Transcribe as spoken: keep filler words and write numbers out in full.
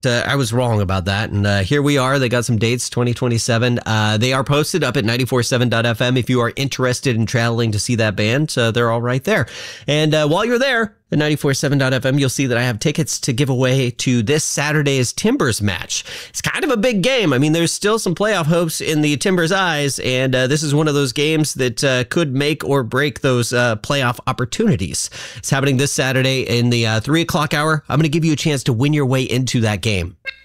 Uh, I was wrong about that. And uh, here we are. They got some dates, twenty twenty-seven. Uh, they are posted up at ninety-four seven dot f m. If you are interested in traveling to see that band, uh, they're all right there. And uh, while you're there at ninety-four seven dot f m, you'll see that I have tickets to give away to this Saturday's Timbers match. It's kind of a big game. I mean, there's still some playoff hopes in the Timbers' eyes, and uh, this is one of those games that uh, could make or break those uh, playoff opportunities. It's happening this Saturday in the uh, three o'clock hour. I'm going to give you a chance to win your way into that game.